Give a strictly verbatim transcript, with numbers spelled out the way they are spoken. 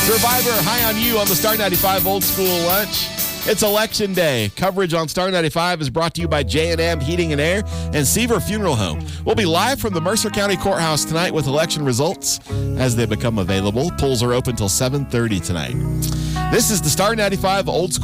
Survivor, high on you on the Star ninety-five Old School Lunch. It's Election Day. Coverage on Star ninety-five is brought to you by J and M Heating and Air and Seaver Funeral Home. We'll be live from the Mercer County Courthouse tonight with election results as they become available. Polls are open till seven thirty tonight. This is the Star ninety-five Old School